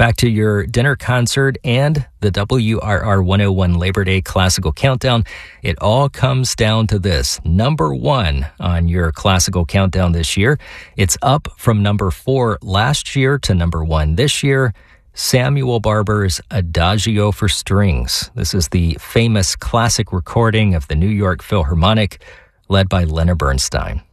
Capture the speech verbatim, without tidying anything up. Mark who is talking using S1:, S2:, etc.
S1: Back to your dinner concert and the W R R one oh one Labor Day Classical Countdown. It all comes down to this. Number one on your Classical Countdown this year. It's up from number four last year to number one this year. Samuel Barber's Adagio for Strings. This is the famous classic recording of the New York Philharmonic led by Leonard Bernstein.